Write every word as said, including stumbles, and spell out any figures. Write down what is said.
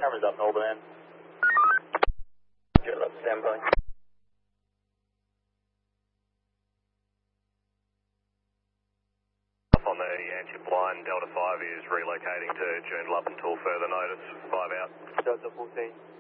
Cameras up, Northern. Jet up, standby. On the Antip line, Delta five is relocating to Joondalup until further notice. five out. Delta fourteen.